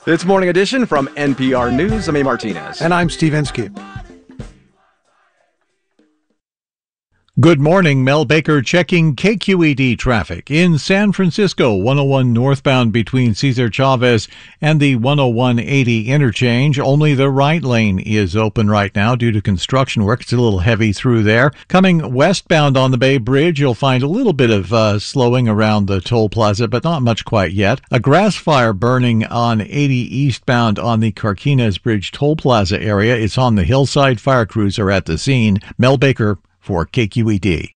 It's Morning Edition from NPR News. I'm A. Martinez. And I'm Steve Inskeep. Good morning. Mel Baker checking KQED traffic. In San Francisco, 101 northbound between Cesar Chavez and the 101/80 interchange. Only the right lane is open right now due to construction work. It's a little heavy through there. Coming westbound on the Bay Bridge, you'll find a little bit of slowing around the toll plaza, but not much quite yet. A grass fire burning on 80 eastbound on the Carquinez Bridge toll plaza area. It's on the hillside. Fire crews are at the scene. Mel Baker for KQED.